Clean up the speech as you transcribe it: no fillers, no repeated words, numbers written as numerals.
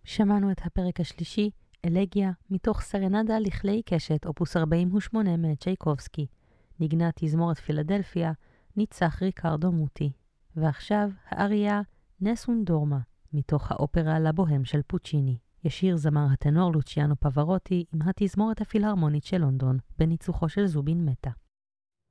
שמענו את הפרק השלישי, אלגיה, מתוך סרנדה לכלי קשת, אופוס 48 מאת צ'ייקובסקי. נגנה תזמורת פילדלפיה, ניצח ריקרדו מוטי. ועכשיו, האריה נסון דורמה, מתוך האופרה לבוהם של פוצ'יני. ישיר זמר הטנור לוציאנו פברוטי עם התזמורת הפילהרמונית של לונדון, בניצוחו של זובין מטה.